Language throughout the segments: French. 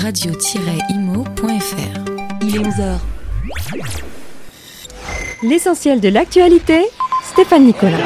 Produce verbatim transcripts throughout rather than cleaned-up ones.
radio tiret imo point f r. Il est onze heures. L'essentiel de l'actualité, Stéphane Nicolas.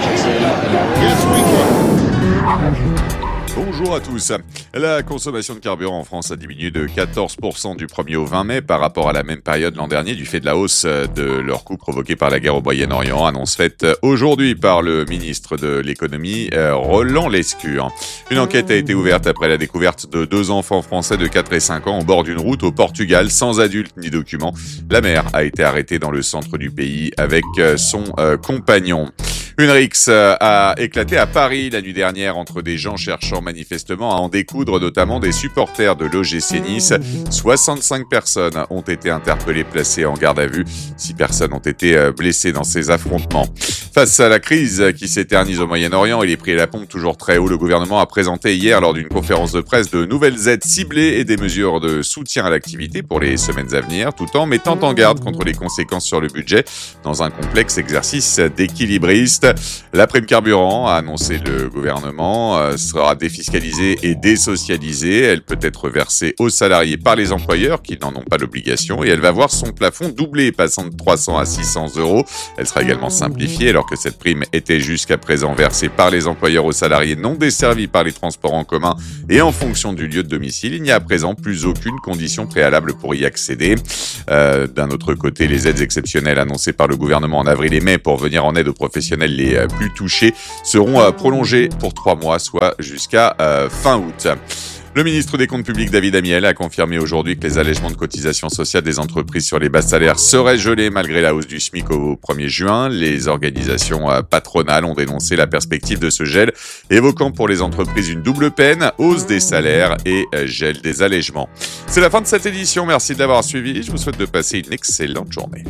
Bonjour à tous. La consommation de carburant en France a diminué de quatorze pour cent du premier au vingt mai par rapport à la même période l'an dernier du fait de la hausse de leur coût provoquée par la guerre au Moyen-Orient. Annonce faite aujourd'hui par le ministre de l'économie, Roland Lescure. Une enquête a été ouverte après la découverte de deux enfants français de quatre et cinq ans au bord d'une route au Portugal sans adultes ni documents. La mère a été arrêtée dans le centre du pays avec son euh, compagnon. Une rixe a éclaté à Paris la nuit dernière entre des gens cherchant manifestement à en découdre, notamment des supporters de l'O G C Nice. soixante-cinq personnes ont été interpellées, placées en garde à vue. Six personnes ont été blessées dans ces affrontements. Face à la crise qui s'éternise au Moyen-Orient et les prix à la pompe toujours très hauts, le gouvernement a présenté hier lors d'une conférence de presse de nouvelles aides ciblées et des mesures de soutien à l'activité pour les semaines à venir, tout en mettant en garde contre les conséquences sur le budget dans un complexe exercice d'équilibriste. La prime carburant, a annoncé le gouvernement, sera défiscalisée et désocialisée. Elle peut être versée aux salariés par les employeurs qui n'en ont pas l'obligation et elle va voir son plafond doubler, passant de trois cents à six cents euros. Elle sera également simplifiée alors que cette prime était jusqu'à présent versée par les employeurs aux salariés non desservis par les transports en commun et en fonction du lieu de domicile. Il n'y a à présent plus aucune condition préalable pour y accéder. Euh, d'un autre côté, les aides exceptionnelles annoncées par le gouvernement en avril et mai pour venir en aide aux professionnels les plus touchés seront euh, prolongés pour trois mois, soit jusqu'à euh, fin août. Le ministre des Comptes publics, David Amiel, a confirmé aujourd'hui que les allègements de cotisations sociales des entreprises sur les bas salaires seraient gelés malgré la hausse du SMIC au premier juin. Les organisations patronales ont dénoncé la perspective de ce gel, évoquant pour les entreprises une double peine, hausse des salaires et gel des allègements. C'est la fin de cette édition. Merci de l'avoir suivi. Je vous souhaite de passer une excellente journée.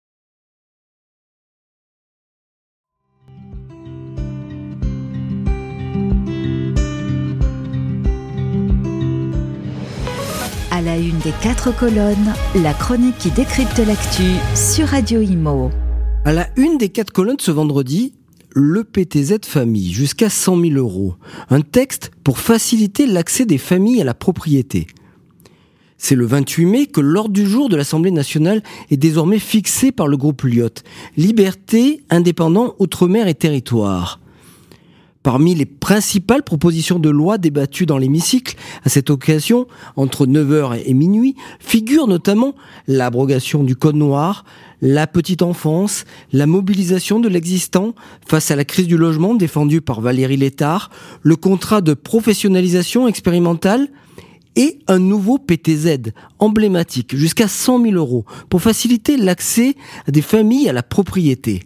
À la une des quatre colonnes, la chronique qui décrypte l'actu sur Radio Imo. À la une des quatre colonnes ce vendredi, le P T Z famille, jusqu'à cent mille euros. Un texte pour faciliter l'accès des familles à la propriété. C'est le vingt-huit mai que l'ordre du jour de l'Assemblée nationale est désormais fixé par le groupe Lyot. Liberté, indépendant, outre-mer et territoire. Parmi les principales propositions de loi débattues dans l'hémicycle, à cette occasion, entre neuf heures et minuit, figurent notamment l'abrogation du code noir, la petite enfance, la mobilisation de l'existant face à la crise du logement défendue par Valérie Létard, le contrat de professionnalisation expérimentale et un nouveau P T Z emblématique jusqu'à cent mille euros pour faciliter l'accès des familles à la propriété.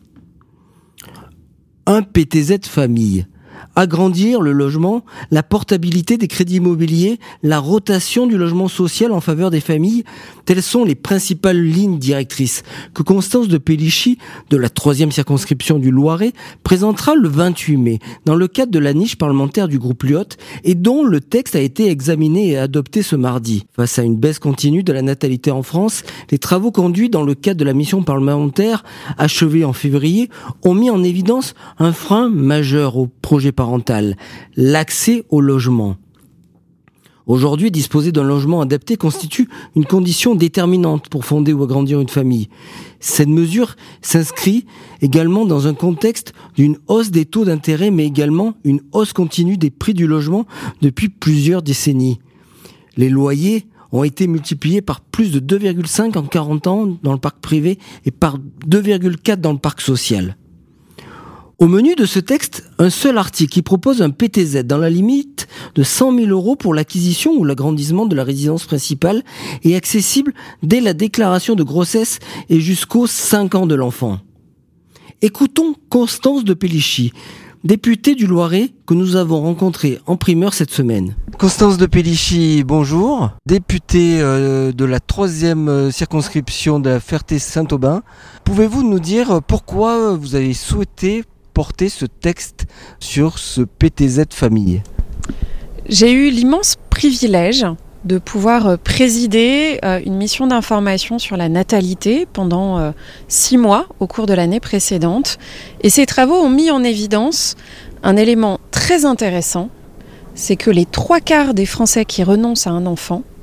Un P T Z famille. Agrandir le logement, la portabilité des crédits immobiliers, la rotation du logement social en faveur des familles, telles sont les principales lignes directrices que Constance de Pellichy, de la troisième circonscription du Loiret, présentera le vingt-huit mai dans le cadre de la niche parlementaire du groupe Lyot et dont le texte a été examiné et adopté ce mardi. Face à une baisse continue de la natalité en France, les travaux conduits dans le cadre de la mission parlementaire achevée en février ont mis en évidence un frein majeur au projet parental, l'accès au logement. Aujourd'hui, disposer d'un logement adapté constitue une condition déterminante pour fonder ou agrandir une famille. Cette mesure s'inscrit également dans un contexte d'une hausse des taux d'intérêt, mais également une hausse continue des prix du logement depuis plusieurs décennies. Les loyers ont été multipliés par plus de deux virgule cinq en quarante ans dans le parc privé et par deux virgule quatre dans le parc social. Au menu de ce texte, un seul article qui propose un P T Z dans la limite de cent mille euros pour l'acquisition ou l'agrandissement de la résidence principale et accessible dès la déclaration de grossesse et jusqu'aux cinq ans de l'enfant. Écoutons Constance de Pellichy, députée du Loiret que nous avons rencontrée en primeur cette semaine. Constance de Pellichy, bonjour. Députée euh, de la troisième circonscription de la Ferté-Saint-Aubin. Pouvez-vous nous dire pourquoi vous avez souhaité porter ce texte sur ce P T Z famille? J'ai eu l'immense privilège de pouvoir présider une mission d'information sur la natalité pendant six mois au cours de l'année précédente. Et ces travaux ont mis en évidence un élément très intéressant, c'est que les trois quarts des Français qui renoncent à un enfant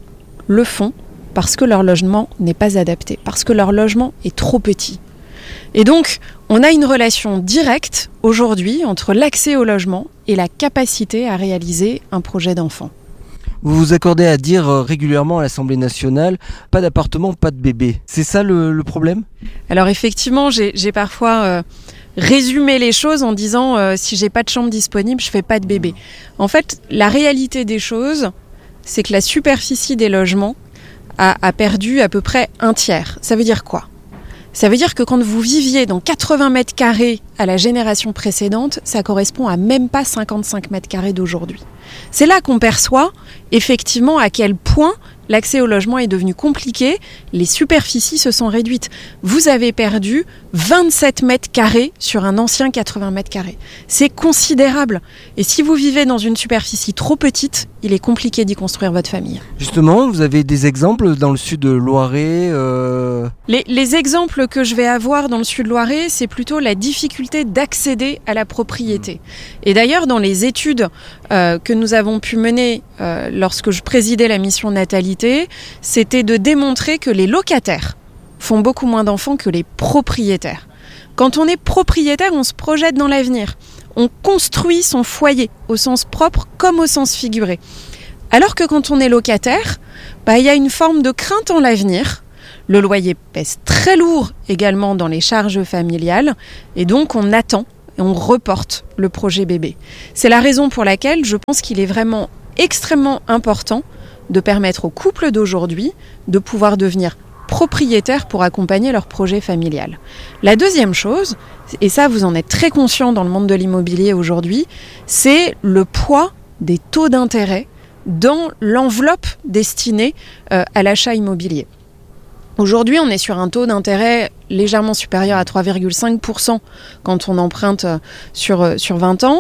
le font parce que leur logement n'est pas adapté, parce que leur logement est trop petit. Et donc, on a une relation directe aujourd'hui entre l'accès au logement et la capacité à réaliser un projet d'enfant. Vous vous accordez à dire régulièrement à l'Assemblée nationale, pas d'appartement, pas de bébé. C'est ça le, le problème ? Alors effectivement, j'ai, j'ai parfois euh, résumé les choses en disant euh, si j'ai pas de chambre disponible, je fais pas de bébé. En fait, la réalité des choses, c'est que la superficie des logements a, a perdu à peu près un tiers. Ça veut dire quoi ? Ça veut dire que quand vous viviez dans quatre-vingts mètres carrés à la génération précédente, ça correspond à même pas cinquante-cinq mètres carrés d'aujourd'hui. C'est là qu'on perçoit effectivement à quel point l'accès au logement est devenu compliqué, les superficies se sont réduites. Vous avez perdu vingt-sept mètres carrés sur un ancien quatre-vingts mètres carrés. C'est considérable. Et si vous vivez dans une superficie trop petite, il est compliqué d'y construire votre famille. Justement, vous avez des exemples dans le sud de Loiret euh... les, les exemples que je vais avoir dans le sud de Loiret, c'est plutôt la difficulté d'accéder à la propriété. Et d'ailleurs, dans les études euh, que nous avons pu mener euh, lorsque je présidais la mission natalité, c'était de démontrer que les locataires font beaucoup moins d'enfants que les propriétaires. Quand on est propriétaire, on se projette dans l'avenir. On construit son foyer au sens propre comme au sens figuré. Alors que quand on est locataire, bah, y a une forme de crainte en l'avenir. Le loyer pèse très lourd également dans les charges familiales et donc on attend et on reporte le projet bébé. C'est la raison pour laquelle je pense qu'il est vraiment extrêmement important de permettre aux couples d'aujourd'hui de pouvoir devenir propriétaires pour accompagner leur projet familial. La deuxième chose, et ça vous en êtes très conscient dans le monde de l'immobilier aujourd'hui, c'est le poids des taux d'intérêt dans l'enveloppe destinée euh, à l'achat immobilier. Aujourd'hui, on est sur un taux d'intérêt légèrement supérieur à trois virgule cinq pour cent quand on emprunte sur, sur vingt ans.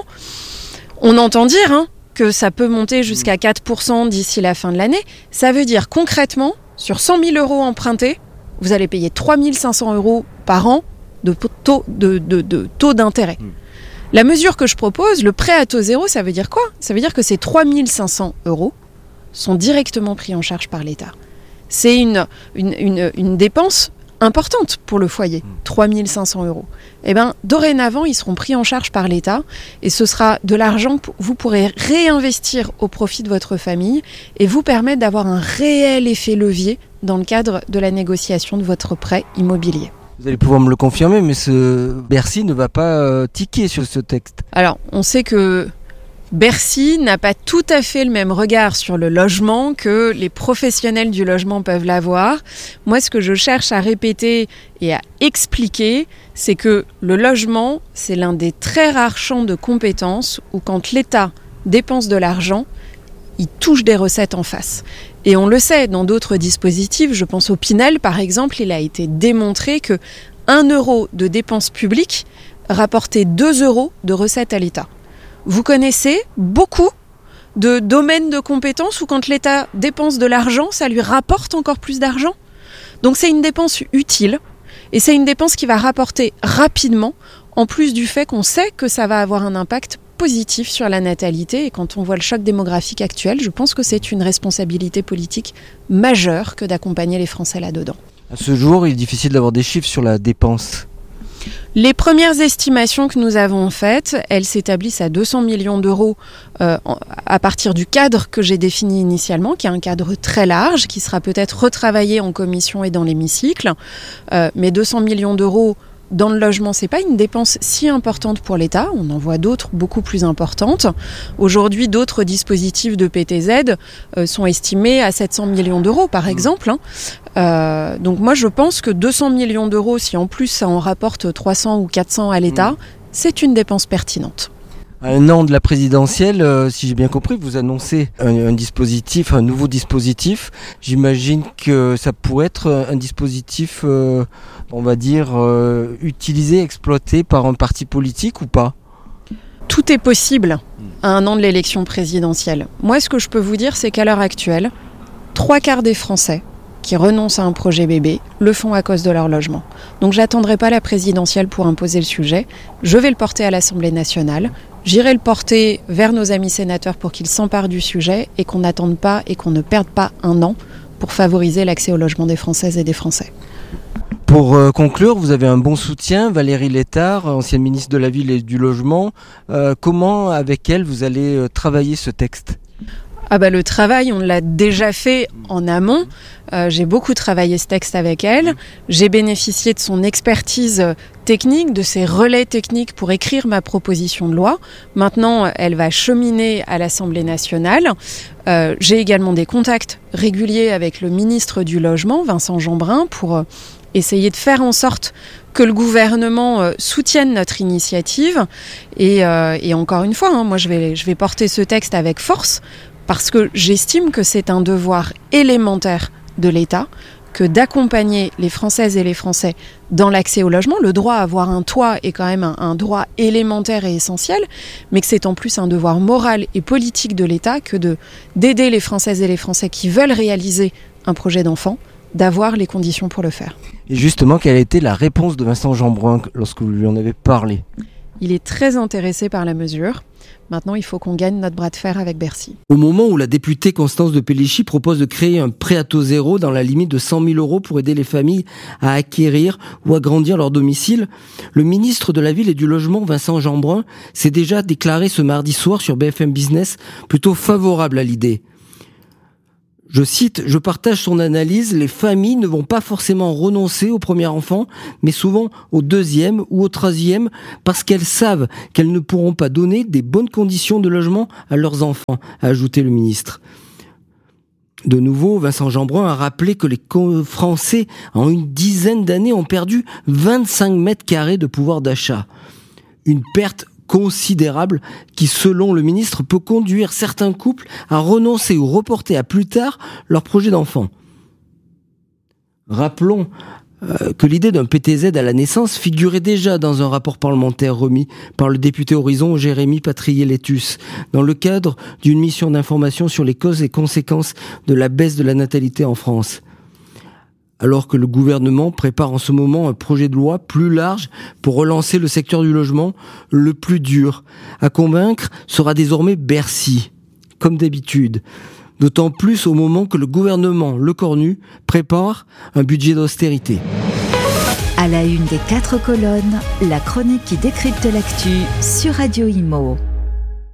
On entend dire hein, que ça peut monter jusqu'à quatre pour cent d'ici la fin de l'année. Ça veut dire concrètement, sur cent mille euros empruntés, vous allez payer trois mille cinq cents euros par an de taux, de, de, de taux d'intérêt. Mmh. La mesure que je propose, le prêt à taux zéro, ça veut dire quoi ? Ça veut dire que ces trois mille cinq cents euros sont directement pris en charge par l'État. C'est une, une, une, une dépense importante pour le foyer, trois mille cinq cents euros. Eh bien, dorénavant, ils seront pris en charge par l'État et ce sera de l'argent que vous pourrez réinvestir au profit de votre famille et vous permettre d'avoir un réel effet levier dans le cadre de la négociation de votre prêt immobilier. Vous allez pouvoir me le confirmer, mais ce Bercy ne va pas euh, tiquer sur ce texte. Alors, on sait que Bercy n'a pas tout à fait le même regard sur le logement que les professionnels du logement peuvent l'avoir. Moi, ce que je cherche à répéter et à expliquer, c'est que le logement, c'est l'un des très rares champs de compétences où quand l'État dépense de l'argent, il touche des recettes en face. Et on le sait, dans d'autres dispositifs, je pense au Pinel par exemple, il a été démontré que un euro de dépenses publiques rapportait deux euros de recettes à l'État. Vous connaissez beaucoup de domaines de compétences où quand l'État dépense de l'argent, ça lui rapporte encore plus d'argent. Donc c'est une dépense utile et c'est une dépense qui va rapporter rapidement, en plus du fait qu'on sait que ça va avoir un impact positif sur la natalité. Et quand on voit le choc démographique actuel, je pense que c'est une responsabilité politique majeure que d'accompagner les Français là-dedans. À ce jour, il est difficile d'avoir des chiffres sur la dépense. Les premières estimations que nous avons faites, elles s'établissent à deux cents millions d'euros euh, à partir du cadre que j'ai défini initialement, qui est un cadre très large, qui sera peut-être retravaillé en commission et dans l'hémicycle. Euh, mais deux cents millions d'euros dans le logement, c'est pas une dépense si importante pour l'État. On en voit d'autres beaucoup plus importantes. Aujourd'hui, d'autres dispositifs de P T Z euh, sont estimés à sept cents millions d'euros, par exemple. Hein. Euh, donc moi, je pense que deux cents millions d'euros, si en plus ça en rapporte trois cents ou quatre cents à l'État, mmh. c'est une dépense pertinente. À un an de la présidentielle, euh, si j'ai bien compris, vous annoncez un, un dispositif, un nouveau dispositif. J'imagine que ça pourrait être un dispositif, euh, on va dire, euh, utilisé, exploité par un parti politique ou pas ? Tout est possible à un an de l'élection présidentielle. Moi, ce que je peux vous dire, c'est qu'à l'heure actuelle, trois quarts des Français qui renoncent à un projet bébé le font à cause de leur logement. Donc j'attendrai pas la présidentielle pour imposer le sujet. Je vais le porter à l'Assemblée nationale. J'irai le porter vers nos amis sénateurs pour qu'ils s'emparent du sujet et qu'on n'attende pas et qu'on ne perde pas un an pour favoriser l'accès au logement des Françaises et des Français. Pour euh, conclure, vous avez un bon soutien, Valérie Létard, ancienne ministre de la Ville et du Logement. Euh, comment, avec elle, vous allez euh, travailler ce texte ? Ah bah le travail, on l'a déjà fait en amont. Euh, j'ai beaucoup travaillé ce texte avec elle. J'ai bénéficié de son expertise technique, de ses relais techniques pour écrire ma proposition de loi. Maintenant, elle va cheminer à l'Assemblée nationale. Euh, j'ai également des contacts réguliers avec le ministre du Logement, Vincent Jeanbrun, pour euh, essayer de faire en sorte que le gouvernement euh, soutienne notre initiative. Et, euh, et encore une fois, hein, moi je vais, je vais porter ce texte avec force, parce que j'estime que c'est un devoir élémentaire de l'État que d'accompagner les Françaises et les Français dans l'accès au logement. Le droit à avoir un toit est quand même un, un droit élémentaire et essentiel, mais que c'est en plus un devoir moral et politique de l'État que de, d'aider les Françaises et les Français qui veulent réaliser un projet d'enfant, d'avoir les conditions pour le faire. Et justement, quelle a été la réponse de Vincent Jeanbrun lorsque vous lui en avez parlé ? Il est très intéressé par la mesure. Maintenant, il faut qu'on gagne notre bras de fer avec Bercy. Au moment où la députée Constance de Pellichy propose de créer un prêt à taux zéro dans la limite de cent mille euros pour aider les familles à acquérir ou agrandir leur domicile, le ministre de la Ville et du Logement, Vincent Jeanbrun, s'est déjà déclaré ce mardi soir sur B F M Business plutôt favorable à l'idée. Je cite, « Je partage son analyse, les familles ne vont pas forcément renoncer au premier enfant, mais souvent au deuxième ou au troisième, parce qu'elles savent qu'elles ne pourront pas donner des bonnes conditions de logement à leurs enfants », a ajouté le ministre. De nouveau, Vincent Jeanbrun a rappelé que les Français, en une dizaine d'années, ont perdu vingt-cinq mètres carrés de pouvoir d'achat. Une perte considérable qui, selon le ministre, peut conduire certains couples à renoncer ou reporter à plus tard leur projet d'enfant. Rappelons euh, que l'idée d'un P T Z à la naissance figurait déjà dans un rapport parlementaire remis par le député Horizon Jérémy Patrier-Létus dans le cadre d'une mission d'information sur les causes et conséquences de la baisse de la natalité en France. Alors que le gouvernement prépare en ce moment un projet de loi plus large pour relancer le secteur du logement, le plus dur à convaincre sera désormais Bercy, comme d'habitude. D'autant plus au moment que le gouvernement, le cornu, prépare un budget d'austérité. À la une des quatre colonnes, la chronique qui décrypte l'actu sur Radio Imo.